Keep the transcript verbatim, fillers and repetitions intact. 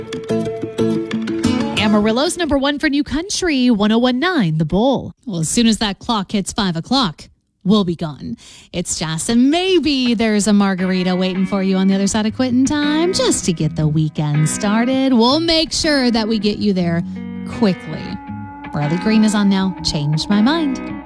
Amarillo's number one for New Country, one oh one point nine The Bull. Well, as soon as that clock hits five o'clock, we'll be gone. It's Jess, and maybe there's a margarita waiting for you on the other side of quitting time just to get the weekend started. We'll make sure that we get you there quickly. Riley Green is on now. Change My Mind.